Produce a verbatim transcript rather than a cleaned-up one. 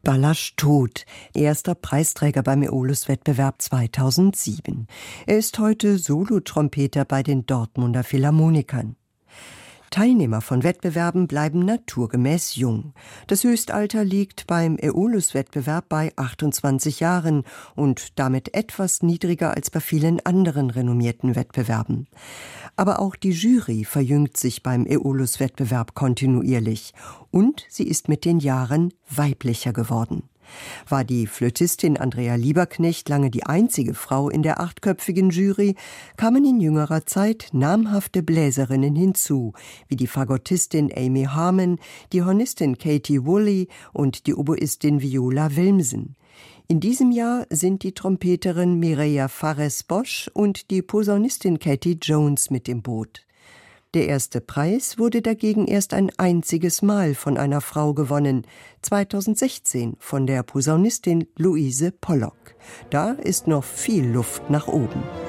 Balázs Tóth, erster Preisträger beim Aeolus-Wettbewerb zweitausendsieben. Er ist heute Solotrompeter bei den Dortmunder Philharmonikern. Teilnehmer von Wettbewerben bleiben naturgemäß jung. Das Höchstalter liegt beim Aeolus-Wettbewerb bei achtundzwanzig Jahren und damit etwas niedriger als bei vielen anderen renommierten Wettbewerben. Aber auch die Jury verjüngt sich beim Aeolus-Wettbewerb kontinuierlich und sie ist mit den Jahren weiblicher geworden. War die Flötistin Andrea Lieberknecht lange die einzige Frau in der achtköpfigen Jury, kamen in jüngerer Zeit namhafte Bläserinnen hinzu, wie die Fagottistin Amy Harmon, die Hornistin Katie Woolley und die Oboistin Viola Wilmsen. In diesem Jahr sind die Trompeterin Mireia Fares-Bosch und die Posaunistin Katie Jones mit im Boot. Der erste Preis wurde dagegen erst ein einziges Mal von einer Frau gewonnen, zweitausendsechzehn von der Posaunistin Louise Pollock. Da ist noch viel Luft nach oben.